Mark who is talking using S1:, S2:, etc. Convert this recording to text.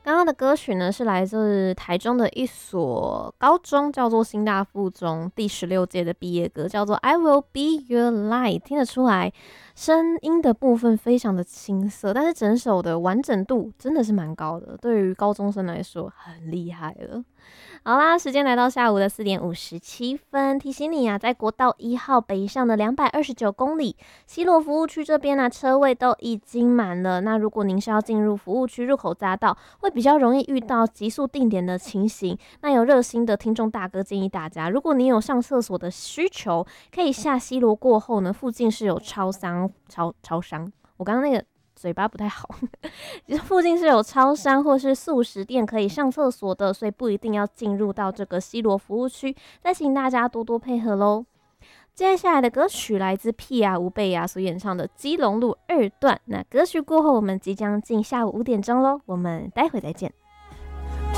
S1: 刚刚的歌曲呢是来自台中的一所高中，叫做新大附中第16届的毕业歌，叫做《I Will Be Your Light》。听得出来，声音的部分非常的青涩，但是整首的完整度真的是蛮高的，对于高中生来说很厉害了。好啦，时间来到下午的4:57，提醒你啊，在国道1号北上的229公里，西螺服务区这边车位都已经满了。那如果您是要进入服务区入口匝道，会比较容易遇到急速定点的情形。那有热心的听众大哥建议大家，如果你有上厕所的需求，可以下西螺过后呢，附近是有超商，我刚刚那个嘴巴不太好，附近是有超商或是速食店可以上厕所的，所以不一定要进入到这个西螺服务区。再请大家多多配合咯。接下来的歌曲来自屁啊吴贝雅所演唱的《基隆路2段》。那歌曲过后，我们即将进下午5点钟咯，我们待会再见。